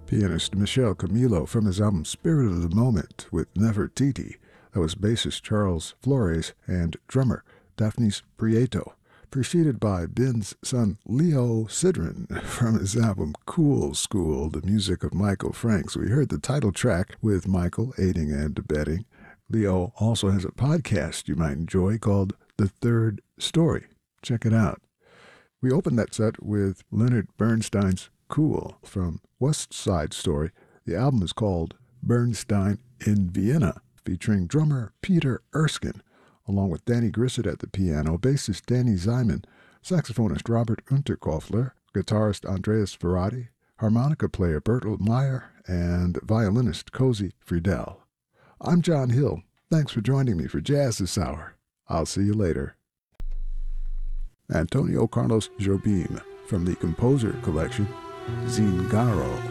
Pianist Michel Camilo from his album Spirit of the Moment with Nefertiti. That was bassist Charles Flores and drummer Daphnis Prieto. Preceded by Ben's son Leo Sidran from his album Cool School, the music of Michael Franks. We heard the title track with Michael aiding and abetting. Leo also has a podcast you might enjoy called The Third Story. Check it out. We opened that set with Leonard Bernstein's Cool from West Side Story. The album is called Bernstein in Vienna, featuring drummer Peter Erskine, along with Danny Grissett at the piano, bassist Danny Zyman, saxophonist Robert Unterkoffler, guitarist Andreas Ferrati, harmonica player Bertolt Meyer, and violinist Cozy Friedel. I'm John Hill. Thanks for joining me for Jazz this hour. I'll see you later. Antonio Carlos Jobim from the Composer Collection, Zingaro.